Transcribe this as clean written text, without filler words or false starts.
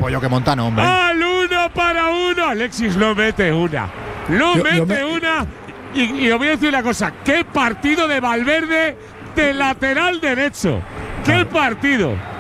llevo yo que Montano, hombre. ¡Al 1-1! Alexis no mete una. Y os voy a decir una cosa. ¡Qué partido de Valverde de lateral derecho! ¡Qué partido!